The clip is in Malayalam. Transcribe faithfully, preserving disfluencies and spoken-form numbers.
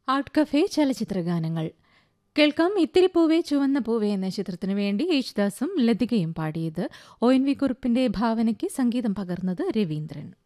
ആർട്ട് കഫേ ചലച്ചിത്രഗാനങ്ങൾ കേൾക്കാം. ഇത്തിരി പൂവേ ചുവന്ന പൂവേ എന്ന ചിത്രത്തിനു വേണ്ടി യേശുദാസും ലതികയും പാടിയത്. ഒ എൻ വി കുറുപ്പിന്റെ ഭാവനയ്ക്ക് സംഗീതം പകർന്നത് രവീന്ദ്രൻ.